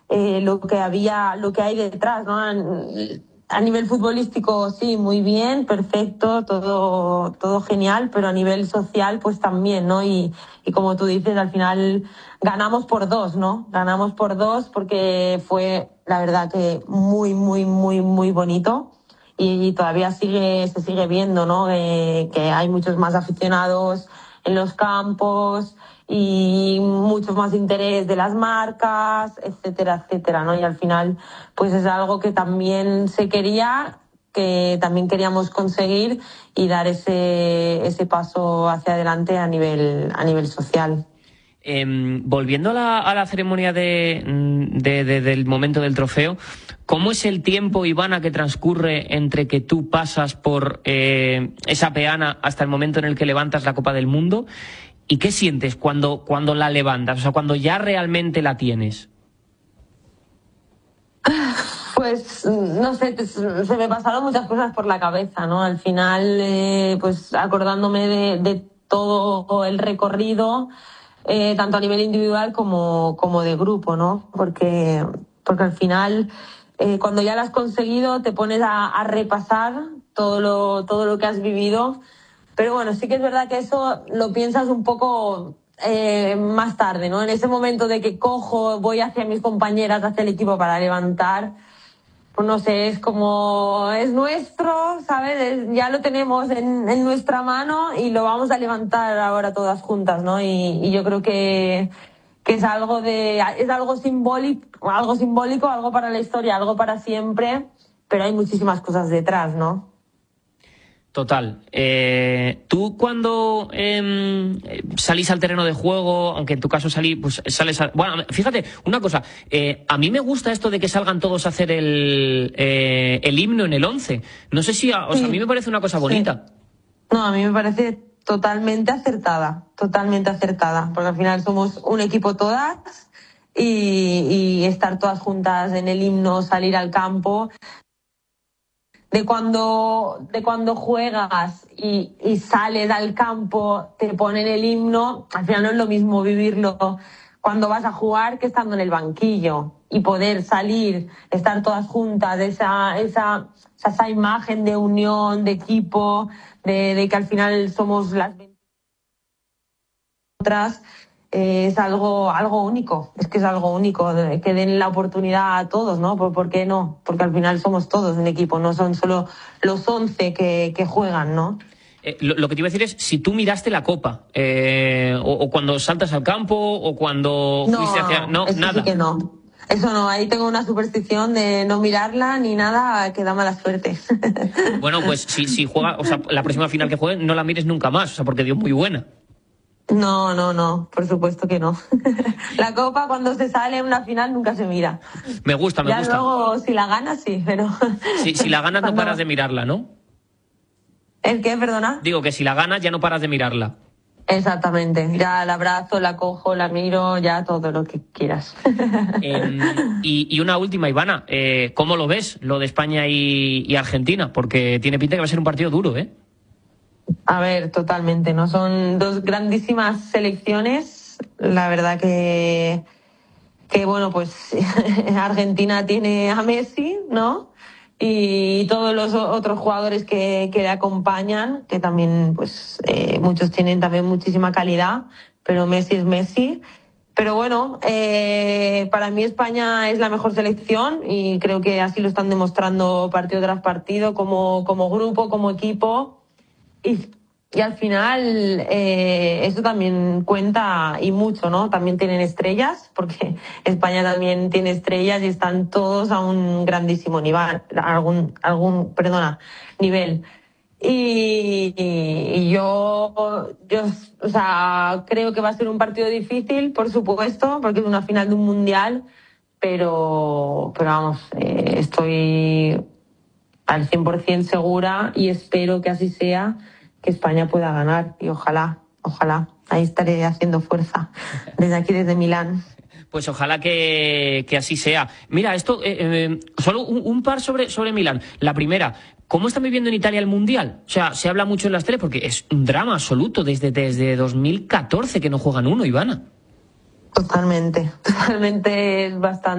lo que hay detrás, ¿no? A nivel futbolístico, sí, muy bien, perfecto, todo genial, pero a nivel social, pues también, ¿no? Y como tú dices, al final ganamos por dos, ¿no? Ganamos por dos porque fue, la verdad, que muy, muy, muy, muy bonito. Y todavía se sigue viendo, ¿no? Que hay muchos más aficionados en los campos y mucho más interés de las marcas, etcétera, etcétera, ¿no? Y al final, pues es algo que también se quería, que también queríamos conseguir y dar ese paso hacia adelante a nivel social. Volviendo a la ceremonia del momento del trofeo, ¿cómo es el tiempo, Ivana, que transcurre entre que tú pasas por esa peana hasta el momento en el que levantas la Copa del Mundo? ¿Y qué sientes cuando la levantas? O sea, cuando ya realmente la tienes. Pues no sé, se me pasaron muchas cosas por la cabeza, ¿no? Al final, pues acordándome de todo el recorrido, tanto a nivel individual como de grupo, ¿no? Porque al final, cuando ya lo has conseguido, te pones a repasar todo lo que has vivido. Pero bueno, sí que es verdad que eso lo piensas un poco más tarde, ¿no? En ese momento de que voy hacia mis compañeras, hacia el equipo para levantar, pues no sé, es como, es nuestro, ¿sabes? Ya lo tenemos en nuestra mano y lo vamos a levantar ahora todas juntas, ¿no? Y yo creo que es algo simbólico, algo para la historia, algo para siempre, pero hay muchísimas cosas detrás, ¿no? Total. Tú cuando salís al terreno de juego, aunque en tu caso sales a... Bueno, fíjate, una cosa, a mí me gusta esto de que salgan todos a hacer el himno en el 11. No sé si... O sea, a mí me parece una cosa bonita. Sí. No, a mí me parece totalmente acertada, porque al final somos un equipo todas y estar todas juntas en el himno, salir al campo... De cuando juegas y sales al campo, te ponen el himno, al final no es lo mismo vivirlo cuando vas a jugar que estando en el banquillo y poder salir, estar todas juntas, esa imagen de unión, de equipo, de que al final somos las otras. Es algo único, es que es algo único, que den la oportunidad a todos, ¿no? ¿Por qué no? Porque al final somos todos un equipo, no son solo los 11 que juegan, ¿no? Lo que te iba a decir es si tú miraste la copa, o cuando saltas al campo, o cuando fuiste hacia... No, eso nada. Sí que no. Eso no, ahí tengo una superstición de no mirarla ni nada, que da mala suerte. Bueno, pues si juega, o sea, la próxima final que jueguen, no la mires nunca más, o sea, porque dio muy buena. No, por supuesto que no. La copa cuando se sale en una final nunca se mira. Me gusta. Ya luego si la ganas sí, pero... Si la ganas no paras de mirarla, ¿no? ¿El qué, perdona? Digo que si la ganas ya no paras de mirarla. Exactamente, ya la abrazo, la cojo, la miro, ya todo lo que quieras. Y una última, Ivana, ¿cómo lo ves, lo de España y Argentina? Porque tiene pinta que va a ser un partido duro, ¿eh? A ver, totalmente, ¿no? Son dos grandísimas selecciones. La verdad que bueno, pues Argentina tiene a Messi, ¿no? Y todos los otros jugadores que le acompañan, que también, pues, muchos tienen también muchísima calidad, pero Messi es Messi. Pero bueno, para mí España es la mejor selección y creo que así lo están demostrando partido tras partido, como grupo, como equipo. Y al final eso también cuenta y mucho, ¿no? También tienen estrellas, porque España también tiene estrellas y están todos a un grandísimo nivel, nivel. Y yo, o sea, creo que va a ser un partido difícil, por supuesto, porque es una final de un mundial, pero vamos, estoy al 100% segura y espero que así sea, que España pueda ganar y ojalá, ahí estaré haciendo fuerza desde aquí, desde Milán. Pues ojalá que así sea. Mira, esto, solo un par sobre Milán. La primera, ¿cómo están viviendo en Italia el Mundial? O sea, se habla mucho en las teles porque es un drama absoluto desde 2014 que no juegan uno, Ivana. Totalmente, es bastante.